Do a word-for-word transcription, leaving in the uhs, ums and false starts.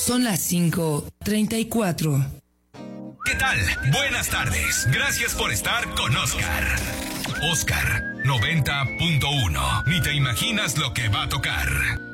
Son las cinco treinta y cuatro. ¿Qué tal? Buenas tardes. Gracias por estar con Oscar. Oscar noventa punto uno. Ni te imaginas lo que va a tocar.